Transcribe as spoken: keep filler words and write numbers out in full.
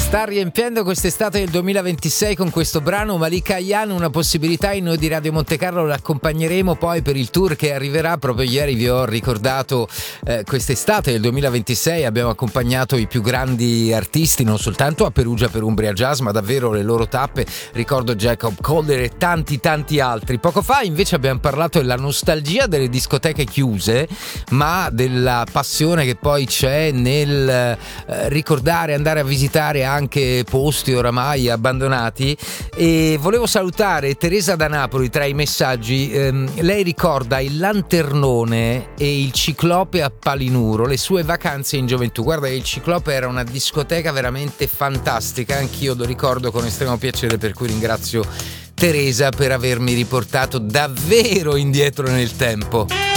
Sta riempiendo quest'estate del duemilaventisei con questo brano Malika Ayane, una possibilità, e noi di Radio Montecarlo l'accompagneremo poi per il tour che arriverà. Proprio ieri vi ho ricordato eh, quest'estate del duemilaventisei abbiamo accompagnato i più grandi artisti, non soltanto a Perugia per Umbria Jazz, ma davvero le loro tappe. Ricordo Jacob Collier e tanti tanti altri. Poco fa invece abbiamo parlato della nostalgia delle discoteche chiuse, ma della passione che poi c'è nel eh, ricordare, andare a visitare anche posti oramai abbandonati. E volevo salutare Teresa da Napoli tra i messaggi. ehm, lei ricorda il Lanternone e il Ciclope a Palinuro, le sue vacanze in gioventù. Guarda, il Ciclope era una discoteca veramente fantastica, anch'io lo ricordo con estremo piacere, per cui ringrazio Teresa per avermi riportato davvero indietro nel tempo.